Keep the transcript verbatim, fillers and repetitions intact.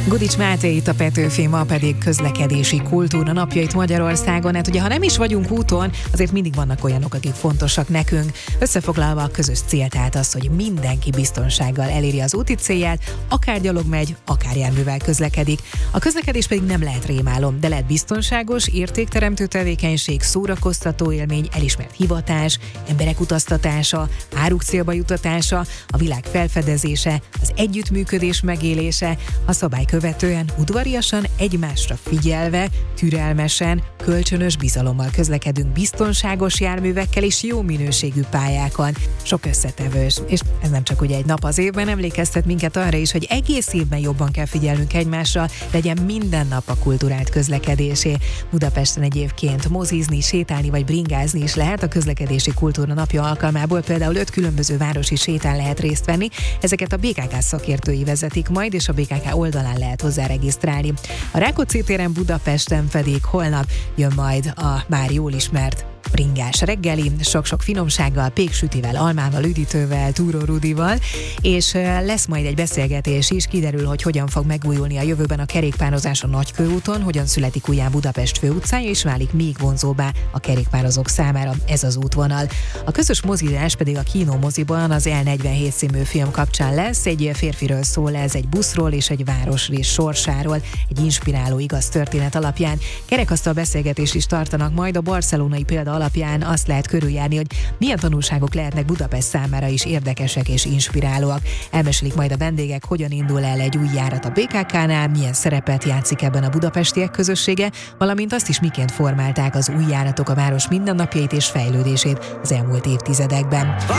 Gudics Máté itt a Petőfi, ma pedig közlekedési kultúra napjait Magyarországon. Hát ugye, ha nem is vagyunk úton, azért mindig vannak olyanok, akik fontosak nekünk. Összefoglalva a közös cél tehát az, hogy mindenki biztonsággal eléri az úti célját, akár gyalog megy, akár járművel közlekedik. A közlekedés pedig nem lehet rémálom, de lehet biztonságos, értékteremtő tevékenység, szórakoztató élmény, elismert hivatás, emberek utaztatása, áruk célba jutatása, a világ felfedezése, az együttműködés megélése, a szabály követően udvariasan, egymásra figyelve, türelmesen, kölcsönös bizalommal közlekedünk biztonságos járművekkel és jó minőségű pályákon. Sok összetevős, és ez nem csak ugye egy nap az évben, emlékeztet minket arra is, hogy egész évben jobban kell figyelnünk egymásra, legyen minden nap a kulturált közlekedésé. Budapesten egyébként mozizni, sétálni vagy bringázni is lehet. A közlekedési kultúra napja alkalmából például öt különböző városi sétán lehet részt venni. Ezeket a bé ká ká szakértői vezetik majd, és a bé ká ká oldalán lehet hozzá regisztrálni. A Rákóczi téren Budapesten pedig holnap jön majd a már jól ismert bringás reggeli, sok-sok finomsággal, péksütivel, almával, üdítővel, Túró Rudival, és lesz majd egy beszélgetés is, kiderül, hogy hogyan fog megújulni a jövőben a kerékpározás a Nagykőúton, hogyan születik újjá Budapest főutcája, és válik még vonzóbbá a kerékpározók számára ez az útvonal. A közös mozizás pedig a Kino moziban az el negyvenhét című film kapcsán lesz. Egy férfiről szól ez, egy buszról és egy városrész sorsáról, egy inspiráló igaz történet alapján. Kerekasztal beszélgetés is tartanak majd. A barcelonai példa alapján azt lehet körüljárni, hogy milyen tanulságok lehetnek Budapest számára is érdekesek és inspirálóak. Elmesélik majd a vendégek, hogyan indul el egy új járat a bé ká ká-nál, milyen szerepet játszik ebben a budapestiek közössége, valamint azt is, miként formálták az új járatok a város mindennapjait és fejlődését az elmúlt évtizedekben.